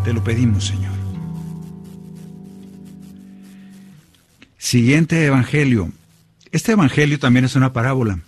Te lo pedimos, Señor. Siguiente evangelio. Este evangelio también es una parábola.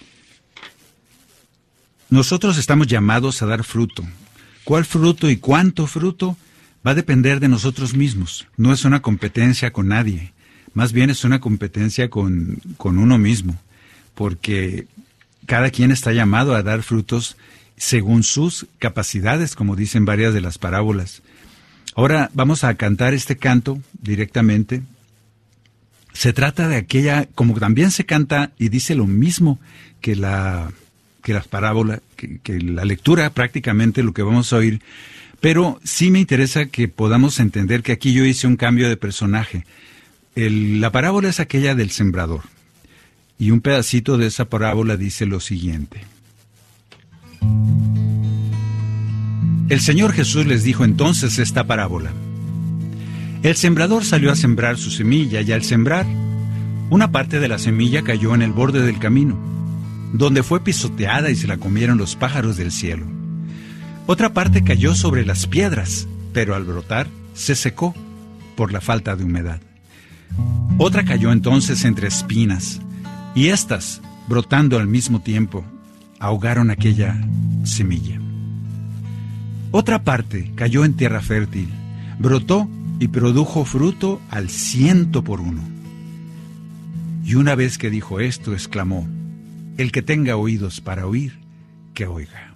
Nosotros estamos llamados a dar fruto. ¿Cuál fruto y cuánto fruto? Va a depender de nosotros mismos. No es una competencia con nadie. Más bien es una competencia con uno mismo. Porque cada quien está llamado a dar frutos según sus capacidades, como dicen varias de las parábolas. Ahora vamos a cantar este canto directamente. Se trata de aquella, como también se canta y dice lo mismo que las parábolas, que la lectura, prácticamente lo que vamos a oír, pero sí me interesa que podamos entender que aquí yo hice un cambio de personaje. La parábola es aquella del sembrador, y un pedacito de esa parábola dice lo siguiente. El Señor Jesús les dijo entonces esta parábola. El sembrador salió a sembrar su semilla, y al sembrar, una parte de la semilla cayó en el borde del camino, donde fue pisoteada y se la comieron los pájaros del cielo. Otra parte cayó sobre las piedras, pero al brotar se secó por la falta de humedad. Otra cayó entonces entre espinas, y éstas, brotando al mismo tiempo, ahogaron aquella semilla. Otra parte cayó en tierra fértil, brotó y produjo fruto al 100%. Y una vez que dijo esto, exclamó: el que tenga oídos para oír, que oiga.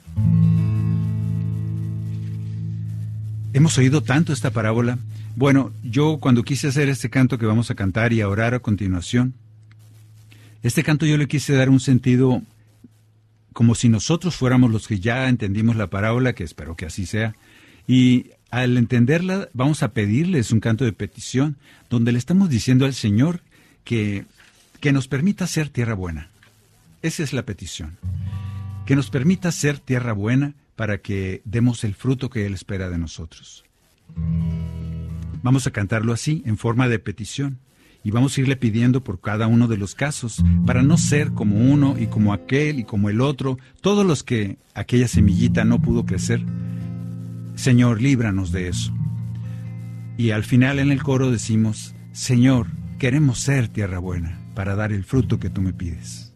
Hemos oído tanto esta parábola. Bueno, yo cuando quise hacer este canto que vamos a cantar y a orar a continuación, este canto yo le quise dar un sentido como si nosotros fuéramos los que ya entendimos la parábola, que espero que así sea, y al entenderla vamos a pedirles un canto de petición, donde le estamos diciendo al Señor que nos permita ser tierra buena. Esa es la petición. Que nos permita ser tierra buena para que demos el fruto que Él espera de nosotros. Vamos a cantarlo así, en forma de petición, y vamos a irle pidiendo por cada uno de los casos, para no ser como uno y como aquel y como el otro, todos los que aquella semillita no pudo crecer. Señor, líbranos de eso. Y al final en el coro decimos: Señor, queremos ser tierra buena para dar el fruto que tú me pides.